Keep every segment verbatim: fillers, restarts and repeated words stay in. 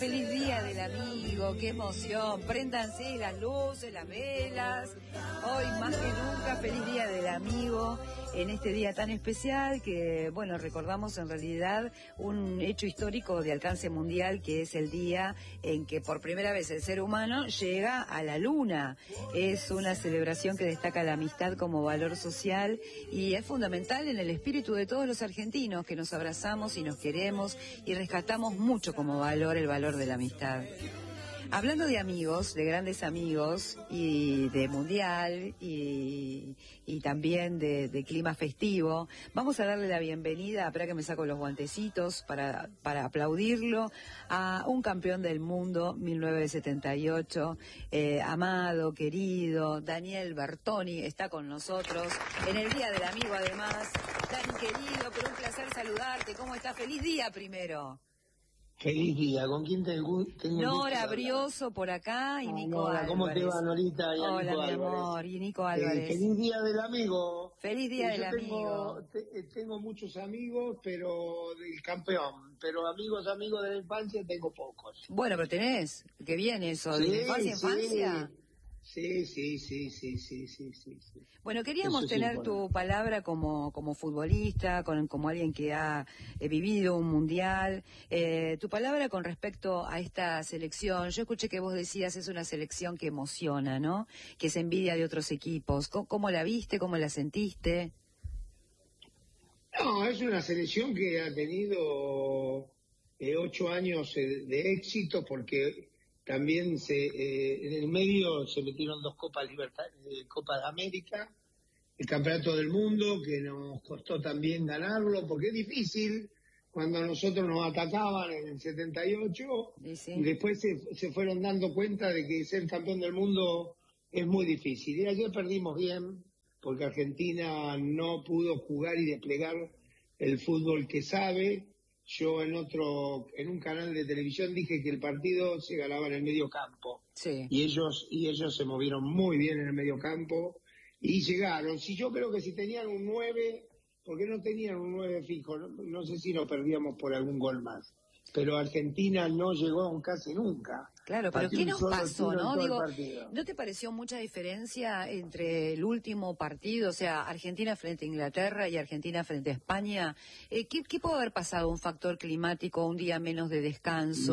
feliz día del amigo, qué emoción. Préndanse las luces, las velas. Hoy más que nunca, feliz día del amigo. En este día tan especial que, bueno, recordamos en realidad un hecho histórico de alcance mundial, que es el día en que por primera vez el ser humano llega a la luna. Es una celebración que destaca la amistad como valor social y es fundamental en el espíritu de todos los argentinos, que nos abrazamos y nos queremos y rescatamos mucho como valor el valor de la amistad. Hablando de amigos, de grandes amigos y de mundial y, y también de, de clima festivo, vamos a darle la bienvenida, espera que me saco los guantecitos para, para aplaudirlo, a un campeón del mundo mil novecientos setenta y ocho, eh, amado, querido, Daniel Bertoni está con nosotros en el Día del Amigo además. Dani querido, pero un placer saludarte, ¿cómo estás? ¡Feliz día primero! Feliz día, ¿con quién tengo? tengo Nora Brioso por acá y ah, Nico Nora, Álvarez. ¿cómo te va, Norita? Y Hola, Nico mi Álvarez. amor, y Nico Álvarez. Eh, feliz día del amigo. Feliz día eh, del yo tengo, amigo. te, tengo muchos amigos, pero del campeón, pero amigos, amigos de la infancia tengo pocos. Bueno, pero tenés, qué bien eso, sí, de infancia, sí, infancia. Sí, sí, sí, sí, sí, sí, sí, sí. Bueno, queríamos Eso tener sí, tu palabra como como futbolista, con, como alguien que ha eh, vivido un mundial, eh, tu palabra con respecto a esta selección. Yo escuché que vos decías es una selección que emociona, ¿no? Que se envidia de otros equipos. ¿Cómo, cómo la viste? ¿Cómo la sentiste? No, es una selección que ha tenido eh, ocho años eh, de éxito, porque también se eh, en el medio se metieron dos Copas Libertad, eh, Copa de América, el Campeonato del Mundo, que nos costó también ganarlo, porque es difícil cuando nosotros nos atacaban en el setenta y ocho, Sí, sí. y después se, se fueron dando cuenta de que ser campeón del mundo es muy difícil. Y ayer perdimos bien, porque Argentina no pudo jugar y desplegar el fútbol que sabe. Yo en otro, en un canal de televisión dije que el partido se ganaba en el medio campo. Sí. Y ellos, y ellos se movieron muy bien en el medio campo y llegaron. Si yo creo que si tenían un nueve, porque no tenían un nueve fijo, no, no sé si lo perdíamos por algún gol más. Pero Argentina no llegó casi nunca. Claro, pero Pateó ¿qué un nos solo pasó, tiro en no? todo el Digo, partido. ¿no te pareció mucha diferencia entre el último partido, o sea, Argentina frente a Inglaterra y Argentina frente a España? Eh, ¿qué, ¿Qué puede haber pasado? ¿Un factor climático, un día menos de descanso?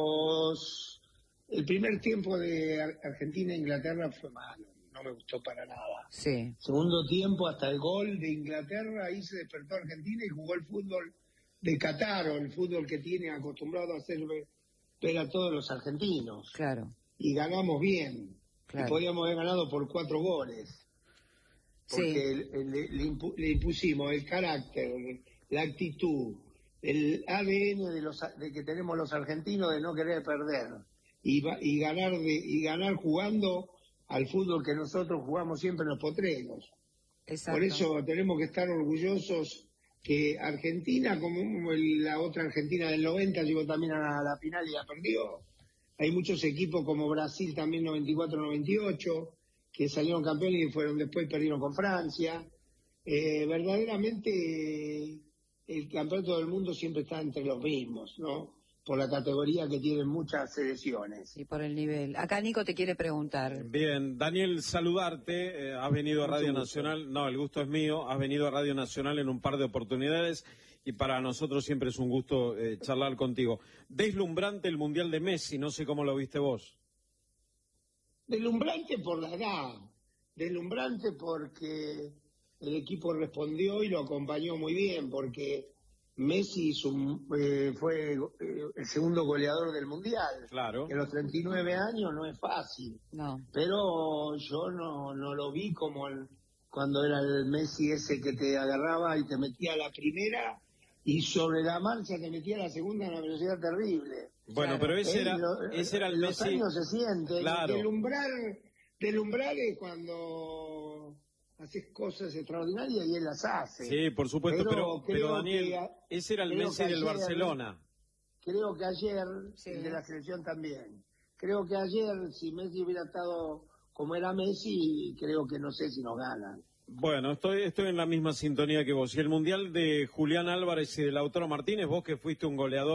Los... El primer tiempo de Ar- Argentina e Inglaterra fue malo, no me gustó para nada. Sí. Segundo tiempo, hasta el gol de Inglaterra, ahí se despertó Argentina y jugó el fútbol de Qatar, o el fútbol que tiene acostumbrado a hacer ver, ver a todos los argentinos. Claro. Y ganamos bien. Claro. Y podíamos haber ganado por cuatro goles. Porque Sí. el- el- le, le impu- le impusimos el carácter, la actitud, el A D N de, los, de que tenemos los argentinos de no querer perder. Y, va- y, ganar de, y ganar jugando al fútbol que nosotros jugamos siempre en los potreros. Exacto. Por eso tenemos que estar orgullosos que Argentina, como el- la otra Argentina del noventa, llegó también a la, a la final y la perdió. Hay muchos equipos como Brasil también noventa y cuatro noventa y ocho, que salieron campeones y fueron después perdieron con Francia. Eh, verdaderamente eh, el campeonato del mundo siempre está entre los mismos, ¿no? Por la categoría que tienen muchas selecciones. Y por el nivel. Acá Nico te quiere preguntar. Bien, Daniel, saludarte. Eh, has venido a Mucho Radio gusto. Nacional. No, el gusto es mío. Has venido a Radio Nacional en un par de oportunidades y para nosotros siempre es un gusto eh, charlar contigo. Deslumbrante el Mundial de Messi, no sé cómo lo viste vos. Deslumbrante por la edad, deslumbrante porque el equipo respondió y lo acompañó muy bien, porque Messi hizo un- eh, fue eh, el segundo goleador del Mundial. Claro. En los treinta y nueve años no es fácil, No. pero yo no, no lo vi como el, cuando era el Messi ese que te agarraba y te metía a la primera y sobre la marcha te metía a la segunda a una velocidad terrible. Bueno, Claro. pero ese Eh, era, lo- ese era el los Messi. años se sienten. Claro. Delumbrar, delumbrar es cuando haces cosas extraordinarias y él las hace. Sí, por supuesto, pero, Pero pero, creo Daniel, que- ese era el creo Messi que del ayer- Barcelona. Creo que ayer, Sí. el de la selección también. Creo que ayer, si Messi hubiera estado como era Messi, creo que no sé si nos ganan. Bueno, estoy, estoy en la misma sintonía que vos. Y el Mundial de Julián Álvarez y de Lautaro Martínez, vos que fuiste un goleador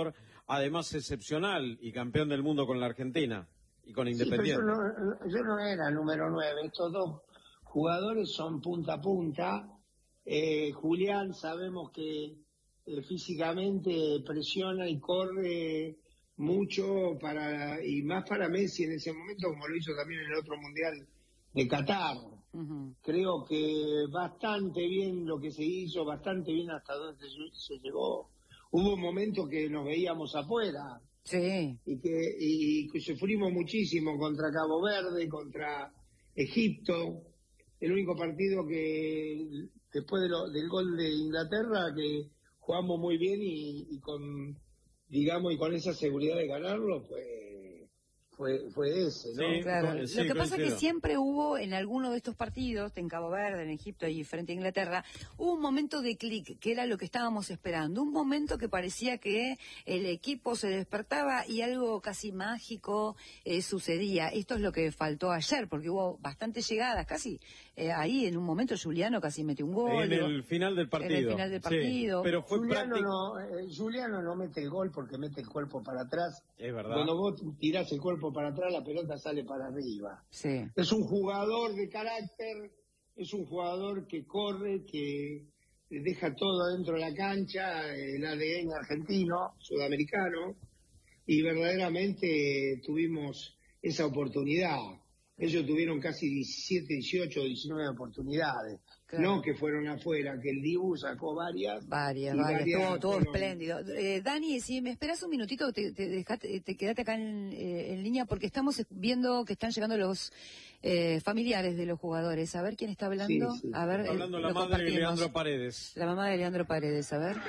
además excepcional y campeón del mundo con la Argentina y con Independiente. Sí, pero yo, no, yo no era número nueve, estos dos jugadores son punta a punta. Eh, Julián sabemos que eh, físicamente presiona y corre mucho para y más para Messi en ese momento, como lo hizo también en el otro Mundial de Qatar. Uh-huh. Creo que bastante bien lo que se hizo, bastante bien hasta donde se, se llegó. Hubo un momento que nos veíamos afuera. Sí. Y que, y que sufrimos muchísimo contra Cabo Verde, contra Egipto. El único partido que después de lo, del gol de Inglaterra que jugamos muy bien y, y con digamos y con esa seguridad de ganarlo, pues fue fue ese, ¿no? Sí, claro. Sí, lo que pasa coincido. es que siempre hubo en alguno de estos partidos, en Cabo Verde, en Egipto y frente a Inglaterra, hubo un momento de clic, que era lo que estábamos esperando, un momento que parecía que el equipo se despertaba y algo casi mágico eh, sucedía. Esto es lo que faltó ayer, porque hubo bastantes llegadas, casi eh, ahí en un momento Juliano casi metió un gol. En el final del partido. En el final del partido. Sí, pero fue Juliano, práctico. no, eh, Juliano no mete el gol porque mete el cuerpo para atrás. Es verdad. Cuando vos tirás el cuerpo para atrás, la pelota sale para arriba. Sí. Es un jugador de carácter, es un jugador que corre, que deja todo dentro de la cancha, el A D N argentino, sudamericano, y verdaderamente tuvimos esa oportunidad. Ellos tuvieron casi diecisiete, dieciocho, diecinueve oportunidades. Claro. No que fueron afuera, que el Dibu sacó varias. Varias, varias, varias todo, todo fueron... espléndido. Eh, Dani, si me esperas un minutito, te, te, dejate, te quedate acá en, eh, en línea, porque estamos viendo que están llegando los eh, familiares de los jugadores. A ver quién está hablando. Sí, sí. A ver, está hablando eh, la madre de Leandro Paredes. La mamá de Leandro Paredes, a ver.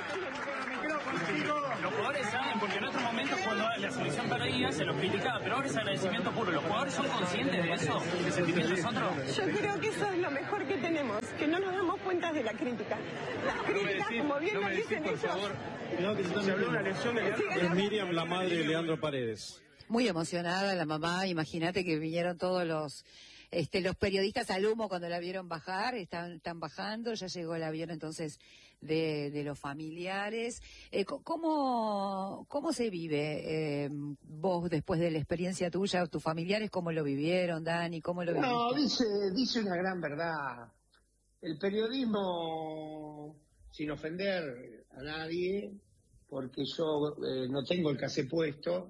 Los jugadores saben, porque en otros momentos cuando la selección perdía se los criticaba, pero ahora es agradecimiento puro. ¿Los jugadores son conscientes de eso? ¿De sentimientos otros? Yo creo que eso es lo mejor que tenemos, que no nos damos cuenta de la crítica. Las críticas, no como bien no lo dicen ellos... No, que se habló una lesión de Leandro. Es Miriam, la madre de Leandro Paredes. Muy emocionada la mamá, imagínate que vinieron todos los... Este, los periodistas al humo cuando la vieron bajar, están, están bajando, ya llegó el avión entonces de, de los familiares. Eh, ¿cómo, ¿Cómo se vive eh, vos después de la experiencia tuya, tus familiares, cómo lo vivieron, Dani, cómo lo viviste? No, dice, dice una gran verdad. El periodismo, sin ofender a nadie, porque yo eh, no tengo el casé puesto,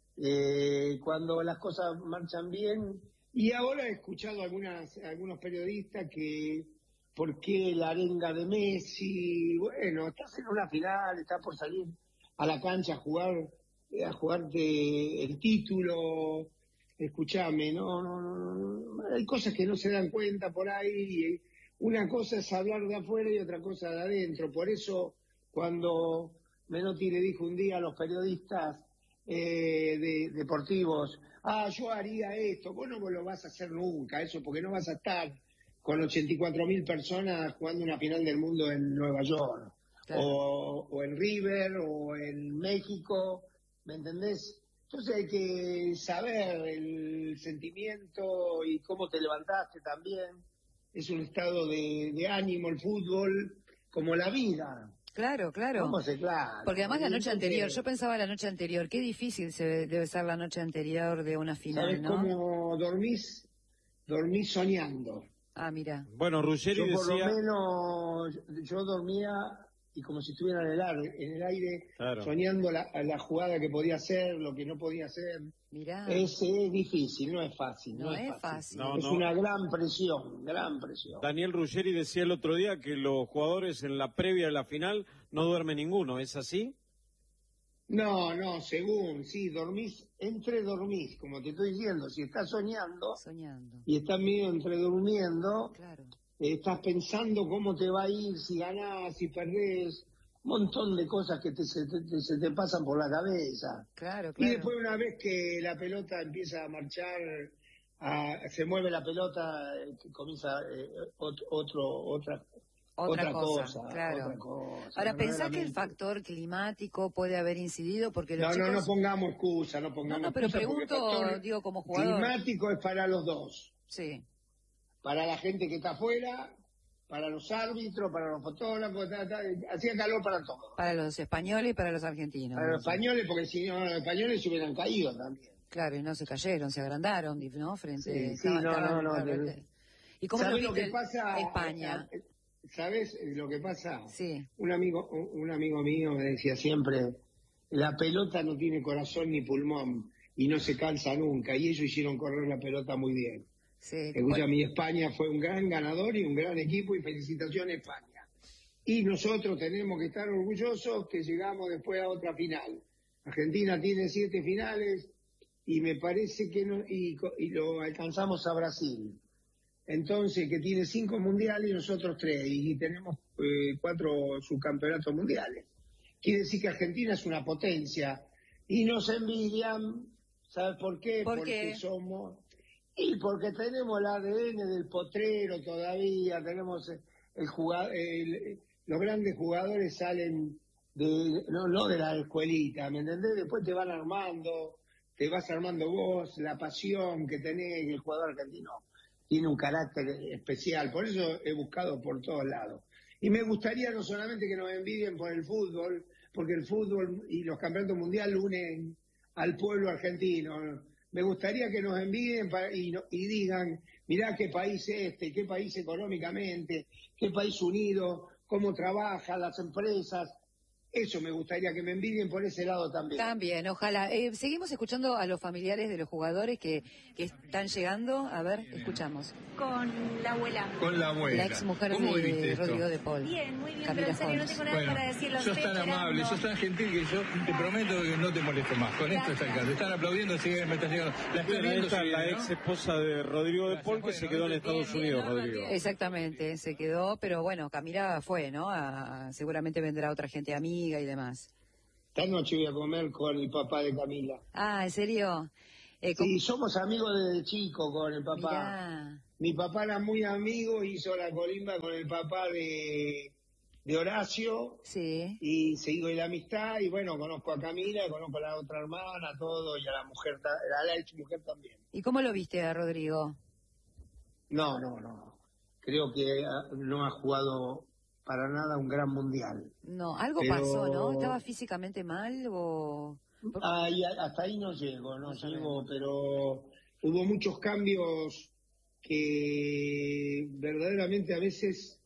eh, cuando las cosas marchan bien... Y ahora he escuchado algunas, algunos periodistas que, ¿por qué la arenga de Messi? Bueno, estás en una final, estás por salir a la cancha a jugar, a jugarte el título. Escuchame, no, no, no, hay cosas que no se dan cuenta por ahí. Una cosa es hablar de afuera y otra cosa de adentro. Por eso, cuando Menotti le dijo un día a los periodistas eh, de, deportivos, ah, yo haría esto, vos no lo vas a hacer nunca, eso, porque no vas a estar con ochenta y cuatro mil personas jugando una final del mundo en Nueva York, claro. o, o en River, o en México, ¿me entendés? Entonces hay que saber el sentimiento y cómo te levantaste también, es un estado de, de ánimo el fútbol, como la vida. Claro, claro. ¿Cómo se claro? Porque además la noche anterior, yo pensaba la noche anterior, qué difícil se debe ser la noche anterior de una final, ¿sabes ¿no? cómo dormís? Dormís soñando. Ah, mira. Bueno, Ruggeri yo por decía... lo menos, yo dormía y como si estuviera en el aire, en el aire claro. soñando la, la jugada que podía hacer, lo que no podía hacer. Mirá. Es, es difícil, no es fácil. No, no es es fácil. fácil. No, es no. una gran presión, gran presión. Daniel Ruggeri decía el otro día que los jugadores en la previa de la final no duerme ninguno, ¿es así? No, no, según, sí, dormís, entre dormís, como te estoy diciendo, si estás soñando, soñando. y estás medio entre durmiendo, claro. eh, estás pensando cómo te va a ir, si ganás, si perdés, un montón de cosas que te, se, te, se te pasan por la cabeza. Claro, claro. Y después una vez que la pelota empieza a marchar, a, se mueve la pelota, eh, comienza eh, otro, otro, otra... Otra, otra cosa, cosa, claro. Otra cosa, Ahora, ¿pensás que el factor climático puede haber incidido? Porque los no, chicos... no, no pongamos excusa, no pongamos No, no, pero excusa pregunto, digo, como jugador. Climático es para los dos. Sí. Para la gente que está afuera para los árbitros, para los fotógrafos, ta, ta, hacía calor para todos. Para los españoles y para los argentinos. Para los españoles, porque si no, los españoles se hubieran caído también. Claro, y no se cayeron, se agrandaron, ¿no? Frente, Sí, sí, estaban, no, estaban, no, no, claro, no. ¿Y cómo lo ¿Sabés viste lo que pasa a España? ¿Sabes lo que pasa? Sí. Un amigo, un amigo mío me decía siempre, la pelota no tiene corazón ni pulmón y no se cansa nunca, y ellos hicieron correr la pelota muy bien. Sí. Escucha, mi España fue un gran ganador y un gran equipo, y felicitaciones España. Y nosotros tenemos que estar orgullosos que llegamos después a otra final. Argentina tiene siete finales y me parece que no, y, y lo alcanzamos a Brasil. Entonces, que tiene cinco mundiales y nosotros tres, y tenemos eh, cuatro subcampeonatos mundiales. Quiere decir que Argentina es una potencia y nos envidian. ¿Sabes por qué? ¿Por Porque qué? somos... Y porque tenemos el A D N del potrero todavía, tenemos el jugador, el, los grandes jugadores salen de, no, no de la escuelita, ¿me entendés? Después te van armando, te vas armando vos, la pasión que tenés, el jugador argentino tiene un carácter especial, por eso he buscado por todos lados. Y me gustaría no solamente que nos envidien por el fútbol, porque el fútbol y los campeonatos mundiales unen al pueblo argentino. Me gustaría que nos envíen y, no, y digan, mirá qué país es este, qué país económicamente, qué país unido, cómo trabajan las empresas. Eso me gustaría que me envidien por ese lado también. También, ojalá. Eh, seguimos escuchando a los familiares de los jugadores que, que están llegando. A ver, escuchamos. Con la abuela. Con la abuela. La ex mujer ¿Cómo de viviste esto? Rodrigo de Paul. Bien, muy bien, Camila pero en serio no Holmes. tengo nada Bueno, para decirlo. sos tan amable, sos tan gentil que yo te prometo que no te molesto más. Con esto está acá. Te están aplaudiendo, así que me están llegando. La estoy Bueno, viendo, esta sí, es la ¿no? ex esposa de Rodrigo de Paul, que se quedó en Estados Unidos, Rodrigo. Exactamente, se quedó, pero bueno, Camila fue, ¿no? A- seguramente vendrá otra gente amiga y demás. Esta noche voy a comer con el papá de Camila. Ah, ¿en serio? Eh, ¿cómo- Sí, somos amigos desde chico con el papá. Mirá. Mi papá era muy amigo, hizo la colimba con el papá de, de Horacio, Sí. y se hizo la amistad, y bueno, conozco a Camila, conozco a la otra hermana, todo, y a la mujer, ta- a la ex mujer también. ¿Y cómo lo viste a Rodrigo? No, no, no. Creo que ah, no ha jugado para nada un gran mundial. No, algo Pero- pasó, ¿no? ¿Estaba físicamente mal o...? Por- Ahí, hasta ahí no llego, no No llego, sabemos. pero hubo muchos cambios que verdaderamente a veces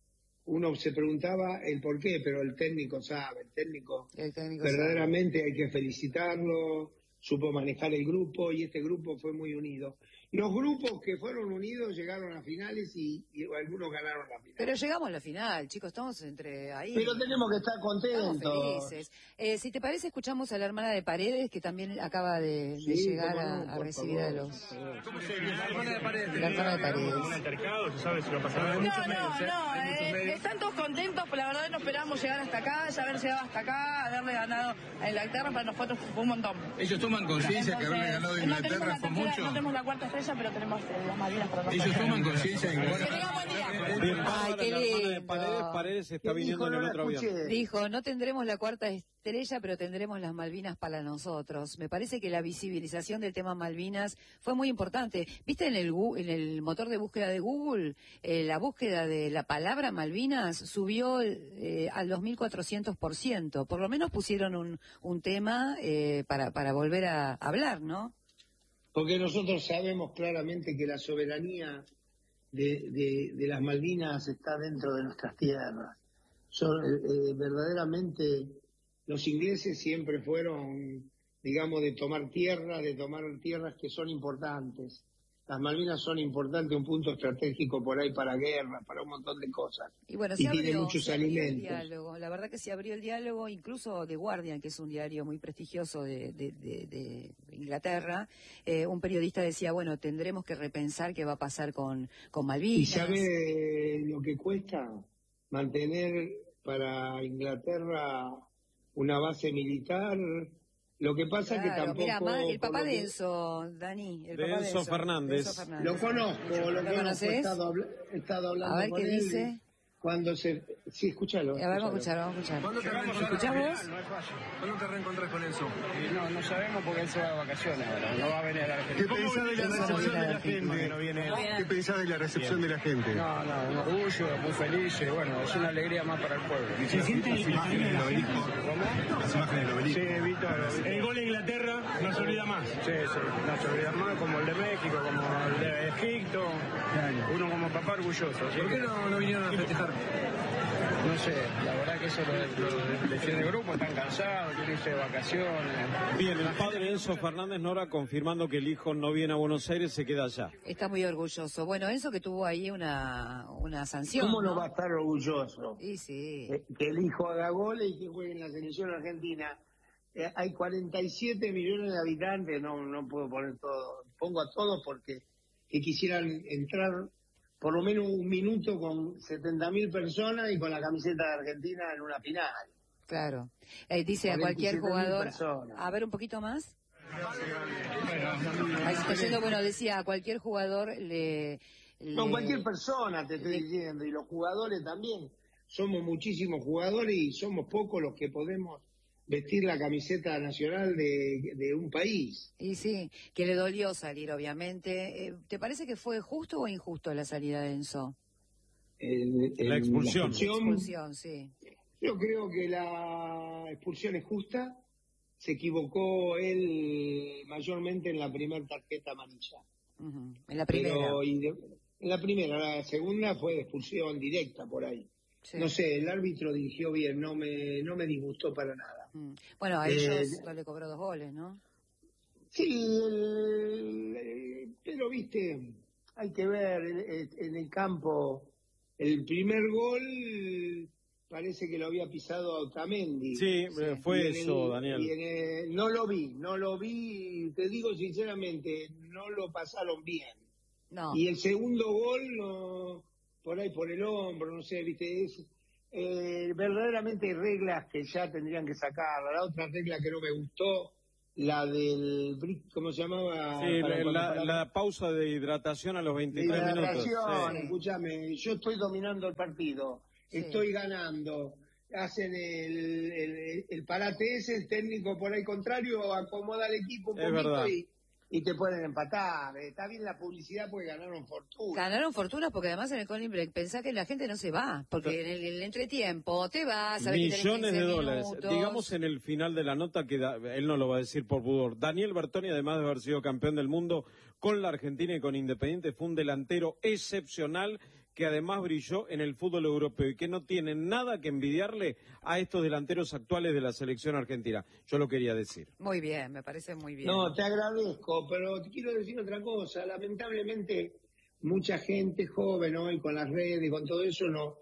uno se preguntaba el por qué, pero el técnico sabe, el técnico El técnico sabe. verdaderamente hay que felicitarlo, supo manejar el grupo, y este grupo fue muy unido. Los grupos que fueron unidos llegaron a finales y, y algunos ganaron la final. Pero llegamos a la final, chicos, estamos entre ahí. Pero tenemos que estar Estamos contentos. felices. Eh, si te parece, escuchamos a la hermana de Paredes, que también acaba de, de Sí, llegar cómo no, a, a por recibir favor. a los... ¿Cómo se llama? La hermana de Paredes. La hermana de Paredes. Un altercado, ¿se sabe si lo pasaron? Hay No, muchos medios, no, ¿eh? no, Hay muchos eh, medios. están todos contentos, pero la verdad no esperamos llegar hasta acá, ya haber llegado hasta acá, haberle ganado a Inglaterra, para nosotros fue un montón. Ellos toman conciencia que haberle Entonces, ganado a no tenemos Inglaterra la fue tercera- mucho. No tenemos la cuarta estrella, pero tenemos eh, las Malvinas para nosotros. Ellos toman conciencia de que Que bueno, tengan buen día. Bien, Ay, Bárbara, qué la hermana de lindo. Paredes, Paredes está ¿Qué viniendo dijo? en No el la otro avión. escuché. Dijo, no tendremos la cuarta estrella, pero tendremos las Malvinas para nosotros. Me parece que la visibilización del tema Malvinas fue muy importante. ¿Viste en el, gu- en el motor de búsqueda de Google? Eh, la búsqueda de la palabra Malvinas subió eh, al dos mil cuatrocientos por ciento. Por lo menos pusieron un, un tema eh, para, para volver a hablar, ¿no? Porque nosotros sabemos claramente que la soberanía de, de, de las Malvinas está dentro de nuestras tierras. Son, eh, eh, verdaderamente los ingleses siempre fueron, digamos, de tomar tierra, de tomar tierras que son importantes. Las Malvinas son importantes, un punto estratégico por ahí para guerra, para un montón de cosas. Y bueno, Y se tiene abrió, muchos se abrió el alimentos. diálogo. La verdad que se abrió el diálogo, incluso The Guardian, que es un diario muy prestigioso de, de- de- de Inglaterra. Eh, un periodista decía, bueno, tendremos que repensar qué va a pasar con, con ¿Y Malvinas. sabe lo que cuesta mantener para Inglaterra una base militar? Lo que pasa es que Claro, tampoco... mira, ma- el por papá lo de que- Enzo, Dani. El De papá de Enzo Fernández. de Enzo Fernández. Lo conozco, lo, conozco, he conoces? estado, habla- he estado hablando A ver con qué él. dice. cuando se... Sí, escúchalo. Ya, vamos a escuchar, vamos a escuchar. ¿Cuándo te reencontrás? ¿Escuchamos? No es fácil. ¿Cuándo te reencontrás con Enzo? Y no, no sabemos porque él se va de vacaciones ahora, no va a venir a la ¿Qué Argentina. pensás de la recepción de la gente? No viene él. ¿Qué pensás de la recepción de la gente? No, no, un orgullo, muy feliz, y bueno, es una alegría más para el pueblo. ¿Se siente las imágenes del obelisco? ¿Cómo? Las imágenes del obelisco. Sí, vi todo. El gol de Inglaterra no se olvida más. Sí, sí, no se olvida más, como el de México, como el de Egipto. Uno como papá orgulloso. ¿Por qué no, no vinieron a festejar? No sé, la verdad que eso lo, lo, lo decide el grupo, están cansados, quieren irse de vacaciones. Bien, el padre Enzo Fernández Nora confirmando que el hijo no viene a Buenos Aires, se queda allá. Está muy orgulloso. Bueno, Enzo que tuvo ahí una, una sanción, ¿Cómo no ¿no? va a estar orgulloso? Sí, sí. Eh, Que el hijo haga goles y que juegue en la selección argentina. Eh, hay cuarenta y siete millones de habitantes, no no puedo poner todo, pongo a todos porque que quisieran entrar por lo menos un minuto con setenta mil personas y con la camiseta de Argentina en una final. Claro. Eh, dice a cualquier cuarenta y siete mil jugador... personas. A ver un poquito más. Ahí está yendo, bueno, decía, a cualquier jugador le... le- No, cualquier persona te estoy diciendo, y los jugadores también. Somos muchísimos jugadores y somos pocos los que podemos vestir la camiseta nacional de, de un país. Y sí, que le dolió salir, obviamente. Eh, ¿Te parece que fue justo o injusto la salida de Enzo? El- el- La expulsión. Expulsión, sí. Yo creo que la expulsión es justa. Se equivocó él mayormente en la primera tarjeta amarilla. Ujú. En la primera. Pero y de- en la primera, la segunda fue de expulsión directa por ahí. Sí. No sé, el árbitro dirigió bien, no me no me disgustó para nada. Mm. Bueno, a Eh, ellos no le cobró dos goles, ¿no? Sí, el- el- pero viste, hay que ver en, en el campo, el primer gol parece que lo había pisado a Otamendi. Sí, eh, fue Y en eso, el- Daniel. y en el- no lo vi, no lo vi, te digo sinceramente, no lo pasaron bien. No. Y el segundo gol, no, por ahí por el hombro, no sé, viste, es, eh, verdaderamente hay reglas que ya tendrían que sacar. La otra regla que no me gustó, la del, brick, ¿cómo se llamaba? Sí, Para la, cuando- la- para- la pausa de hidratación a los de veintitrés minutos. hidratación, Sí. escúchame, yo estoy dominando el partido, Sí. estoy ganando, hacen el, el, el parate ese, el técnico por ahí contrario acomoda al equipo un Es poquito verdad. y, y te pueden empatar. Está bien la publicidad porque ganaron fortuna. Ganaron fortunas porque además en el calling break pensá que la gente no se va, porque en el, el entretiempo te vas, sabés que tenés Millones de quince dólares. minutos. Digamos en el final de la nota que da- él no lo va a decir por pudor. Daniel Bertoni, además de haber sido campeón del mundo con la Argentina y con Independiente, fue un delantero excepcional que además brilló en el fútbol europeo y que no tiene nada que envidiarle a estos delanteros actuales de la selección argentina. Yo lo quería decir. Muy bien, me parece muy bien. No, te agradezco, pero te quiero decir otra cosa. Lamentablemente, mucha gente joven hoy con las redes, con todo eso, no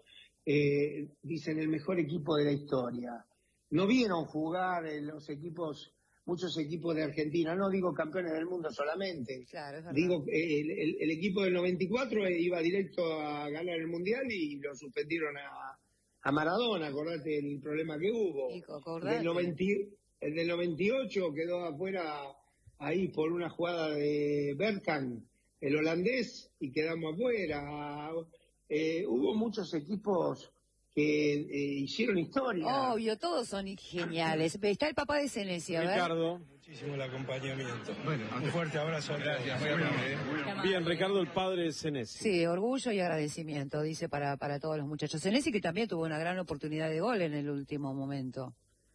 eh, dicen el mejor equipo de la historia. No vieron jugar en los equipos, muchos equipos de Argentina. No digo campeones del mundo solamente. Claro, es verdad. Digo, eh, el, el- el equipo del noventa y cuatro iba directo a ganar el Mundial y lo suspendieron a, a Maradona, acordate el problema que hubo. Y acordate. Del noventa, el del noventa y ocho quedó afuera ahí por una jugada de Bergkamp, el holandés, y quedamos afuera. Eh, hubo muchos equipos que eh, hicieron historia. Obvio, todos son geniales. Está el papá de Senesi, a ver. Ricardo. Muchísimo el acompañamiento. Bueno, un fuerte abrazo. Gracias, muy amable. Bien, Ricardo, el padre de Senesi. Sí, orgullo y agradecimiento, dice para, para todos los muchachos. Senesi que también tuvo una gran oportunidad de gol en el último momento.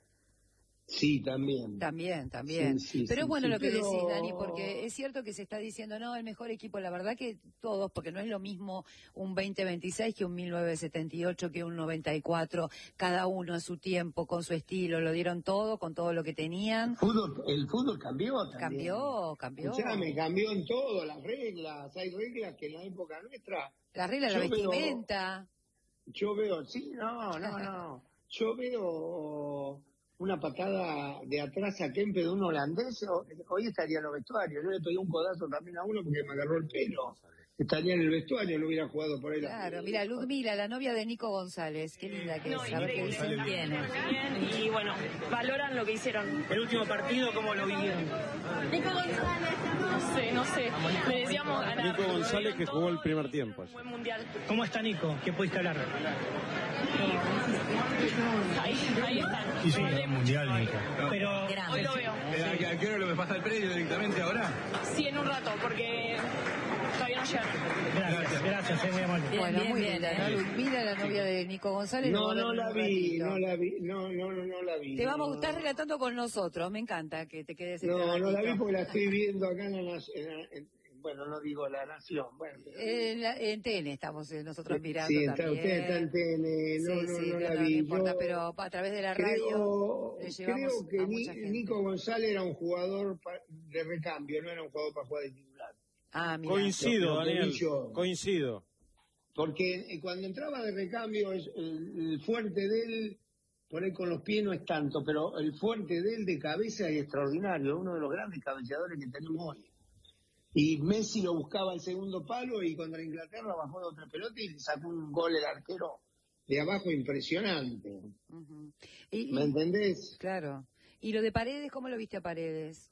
Sí, también. También, también. Sí, sí, pero es sí, bueno sí, lo que pero- decís, Dani, porque es cierto que se está diciendo, no, el mejor equipo, la verdad que todos, porque no es lo mismo un veinte veintiséis que un mil novecientos setenta y ocho, que un noventa y cuatro, cada uno a su tiempo, con su estilo, lo dieron todo, con todo lo que tenían. Fútbol, el fútbol cambió también. Cambió, cambió. Escuchame, cambió en todo, las reglas. Hay reglas que en la época nuestra. La regla de la Yo veo- vestimenta. Yo veo, sí, no, no, no. Yo veo una patada de atrás a Kempe de un holandés, o- hoy estaría en los vestuarios. Yo le pegué un codazo también a uno porque me agarró el pelo. Estaría en el vestuario, no hubiera jugado por ahí. la- Claro, mira, Ludmila, la novia de Nico González, qué linda que es. A ver qué dicen. Bien, y bueno, valoran lo que hicieron. El último partido, ¿cómo lo vivieron? Nico González, no sé, no sé. Me decía podíamos ganar. Nico González, que jugó el primer tiempo. Un buen mundial. ¿Cómo está Nico? ¿Qué pudiste hablar? Ahí, ahí están. Hizo un gran mundial, Nico. Pero Hoy lo veo. ¿A, a qué hora lo me pasa el predio directamente ahora? Sí, en un rato, porque todavía no llega. gracias, gracias, es muy amable. Bien, Bueno, bien, muy bien, linda, ¿no? ¿eh? Ludmila, la novia de Nico González. No, lo no vamos a la ver un vi, ratito. no la vi, no, no, no, no la vi. Te vamos a no, gustar no. relatando con nosotros, me encanta que te quedes No, este no la vi ratito. porque la estoy viendo acá en la nación. Bueno, no digo la nación. Bueno, pero- En, la- en T N estamos eh, nosotros mirando sí, está, también. usted está en T N, no, sí, no, sí, no la no, vi. no importa, Yo pero a través de la radio creo, le llevamos creo que a Ni- mucha gente. Nico González era un jugador pa- de recambio, no era un jugador para jugar de titular. Ah, mira. Coincido, Lo- lo que Daniel, vi yo. coincido. Porque eh, cuando entraba de recambio, es- el, el fuerte de él, por ahí con los pies no es tanto, pero el fuerte de él de cabeza es extraordinario, uno de los grandes cabeceadores que tenemos hoy. Y Messi lo buscaba al segundo palo y contra Inglaterra bajó de otra pelota y le sacó un gol el arquero de abajo impresionante. Ujú. Y- ¿Me y- entendés? Claro. ¿Y lo de Paredes, cómo lo viste a Paredes?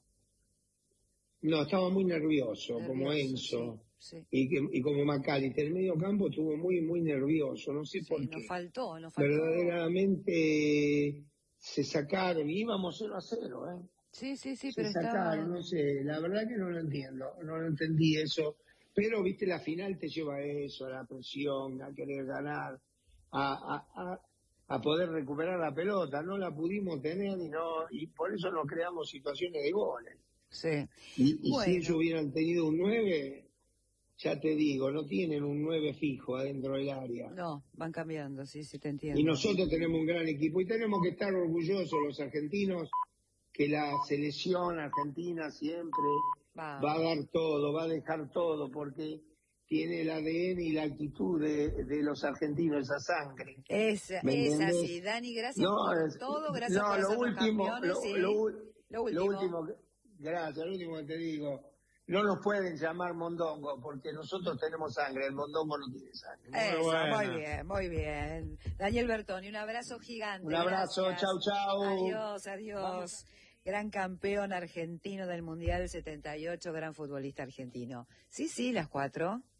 No, estaba muy nervioso, como Nervioso, Enzo. Sí, sí. Y, que, y como McAllister, el medio campo estuvo muy, muy nervioso, no sé Sí, por nos qué. faltó, nos faltó. Verdaderamente se sacaron, y íbamos cero a cero, ¿eh? Sí, sí, sí, Se pero estaba... sacaron, no sé, la verdad que no lo entiendo, no lo entendí eso. Pero, viste, la final te lleva a eso, a la presión, a querer ganar, a, a, a, a poder recuperar la pelota. No la pudimos tener y no y por eso no creamos situaciones de goles. Sí. Y, y Bueno. si ellos hubieran tenido un nueve, ya te digo, no tienen un nueve fijo adentro del área. No, van cambiando, sí, sí, te entiendo. Y nosotros tenemos un gran equipo y tenemos que estar orgullosos los argentinos que la selección argentina siempre Va. va a dar todo, va a dejar todo porque tiene el A D N y la actitud de, de los argentinos, esa sangre. Es, ¿Me es entendés? así, Dani, gracias No, por es- todo, gracias no, por lo hacernos último, campeones, lo, sí. lo u- Lo lo último. último que- gracias, lo último que te digo, no nos pueden llamar mondongo porque nosotros tenemos sangre, el mondongo no tiene sangre. Eso, buena. muy bien, muy bien. Daniel Bertoni, un abrazo gigante. Un abrazo, gracias. chau, chau. Adiós, adiós. Gran campeón argentino del Mundial setenta y ocho, gran futbolista argentino. Sí, sí, las cuatro.